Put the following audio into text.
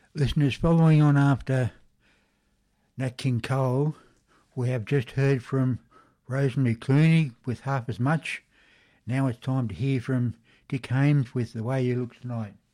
Listeners, following on after Nat King Cole, we have just heard from Rosemary Clooney with Half As Much. Now it's time to hear from Dick Haymes with The Way You Look Tonight.